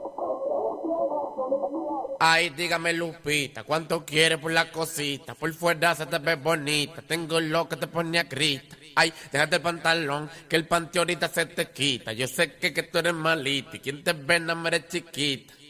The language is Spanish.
Ay, dígame Lupita, ¿cuánto quieres por la cosita? Por fuera se te ve bonita, tengo lo que te pone a grita. Ay, déjate el pantalón, que el panty ahorita se te quita. Yo sé que tú eres malita y quien te ve no eres chiquita.